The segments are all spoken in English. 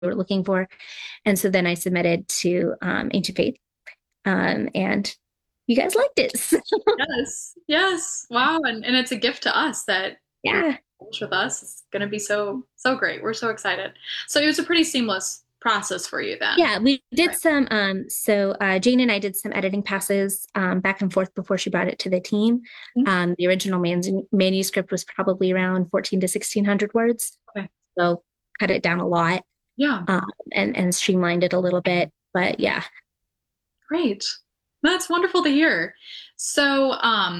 were looking for. And so then I submitted to Ancient Faith, and you guys liked it. So, Yes. Yes. Wow. And it's a gift to us that you're yeah. with us. It's going to be so great. We're so excited. So it was a pretty seamless process for you then. Yeah, we did Right. some. Jane and I did some editing passes back and forth before she brought it to the team. Mhm. The original manuscript was probably around 14 to 1600 words. Okay. So cut it down a lot, Yeah. and streamlined it a little bit. But yeah, Great. That's wonderful to hear. So,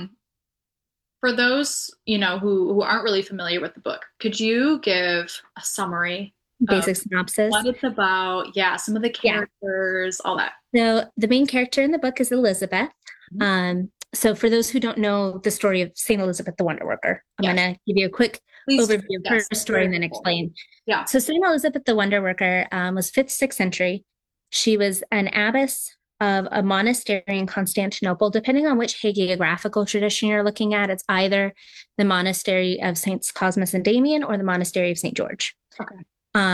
for those, who aren't really familiar with the book, could you give a summary of basic synopsis. what it's about? Yeah, some of the Yeah. characters, all that. So the main character in the book is Elizabeth. Mhm. So for those who don't know the story of Saint Elizabeth the Wonder Worker, I'm Yes, going to give you a quick please do. overview of her Yes, story very and then helpful. explain. Yeah. So Saint Elizabeth the Wonder Worker was 5th, 6th century. She was an abbess of a monastery in Constantinople. Depending on which hagiographical tradition you're looking at, it's either the monastery of Saints Cosmas and Damian or the monastery of Saint George. Okay.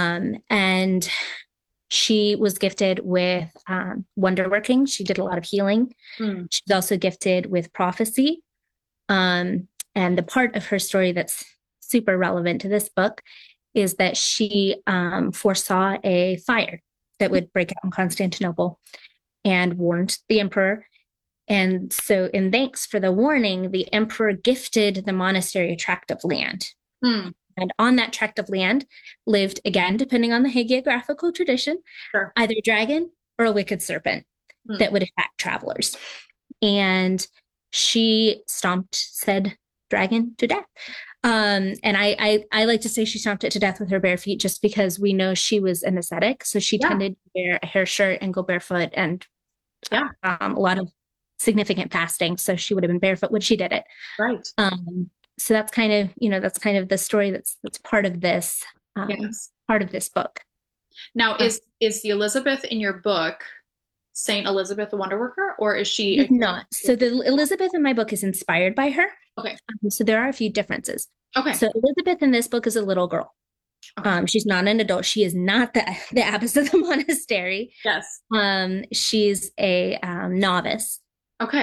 And she was gifted with wonder working. She did a lot of healing. Mm. She's also gifted with prophecy. And the part of her story that's super relevant to this book is that she foresaw a fire that would break out in Constantinople and warned the emperor. And so, in thanks for the warning, the emperor gifted the monastery a tract of land. Mm. And on that tract of land lived, again, depending on the hagiographical tradition, Sure. either a dragon or a wicked serpent Mm. that would attack travelers. And she stomped said dragon to death. And I like to say she stomped it to death with her bare feet just because we know she was an ascetic. So she Yeah. tended to wear a hair shirt and go barefoot and Yeah. a lot of significant fasting. So she would have been barefoot when she did it. Right. So that's kind of, that's kind of the story that's part of this, Yes. part of this book. Now, is the Elizabeth in your book Saint Elizabeth the Wonder Worker, or is she She's not. So the Elizabeth in my book is inspired by her. Okay. So there are a few differences. Okay. So Elizabeth in this book is a little girl. Okay. She's not an adult. She is not the abbess of the monastery. Yes. She's a novice. Okay.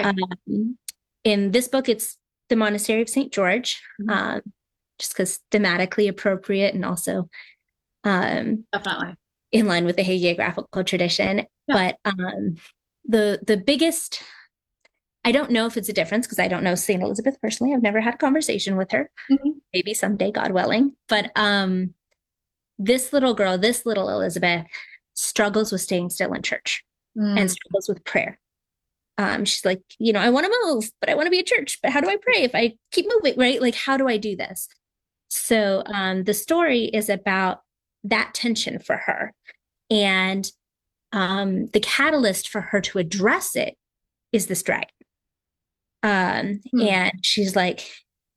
In this book, it's the monastery of St. George, Mhm. just because thematically appropriate and also Definitely. in line with the hagiographical tradition. Yeah. But the biggest, I don't know if it's a difference because I don't know St. Elizabeth personally. I've never had a conversation with her. Mhm. Maybe someday, God willing. But this little girl, this little Elizabeth, struggles with staying still in church and Mm. struggles with prayer. She's like, I want to move, but I want to be at church. But how do I pray if I keep moving, right? Like, how do I do this? So the story is about that tension for her. And the catalyst for her to address it is this dragon. And she's like,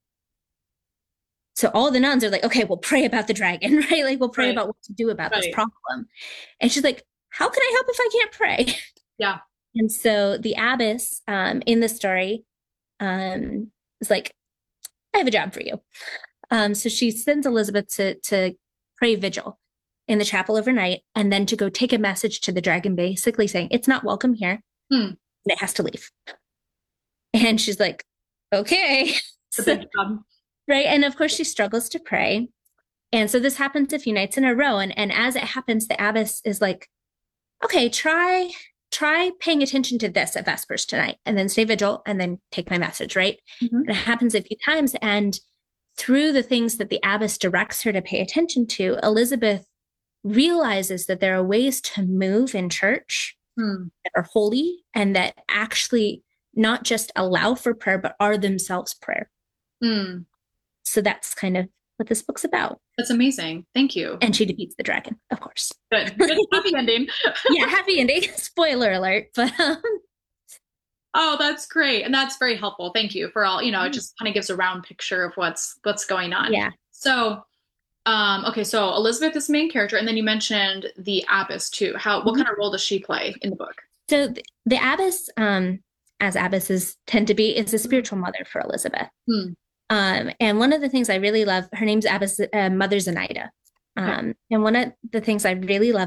so all the nuns are like, okay, we'll pray about the dragon, right? Like, we'll pray Right. about what to do about this Right. problem. And she's like, how can I help if I can't pray? Yeah. And so the abbess in the story is like, I have a job for you. So she sends Elizabeth to pray vigil in the chapel overnight and then to go take a message to the dragon, basically saying, it's not welcome here. Hmm. And it has to leave. And she's like, okay. It's a big job. Right. And of course, she struggles to pray. And so this happens a few nights in a row. And as it happens, the abbess is like, okay, try paying attention to this at Vespers tonight and then stay vigil and then take my message, right? Mhm. And it happens a few times. And through the things that the abbess directs her to pay attention to, Elizabeth realizes that there are ways to move in church that are holy and that actually not just allow for prayer, but are themselves prayer. Mm. So that's kind of what this book's about. That's amazing. Thank you. And she defeats the dragon, of course. Good. Good. Happy ending. Yeah, happy ending. Spoiler alert. But Oh, that's great. And that's very helpful. Thank you for all, it just kind of gives a round picture of what's going on. yeah. So, okay, so Elizabeth is the main character, and then you mentioned the abbess too. What kind of role does she play in the book? So the abbess, as abbesses tend to be, is a spiritual mother for Elizabeth. Hmm. And one of the things I really love, her name's Abbess Mother Zenaida. Okay. And one of the things I really love